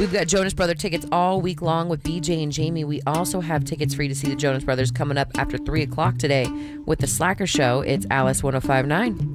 We've got Jonas Brother tickets all week long with BJ and Jamie. We also have tickets for you to see the Jonas Brothers coming up after 3 o'clock today with the Slacker Show. It's Alice 1059.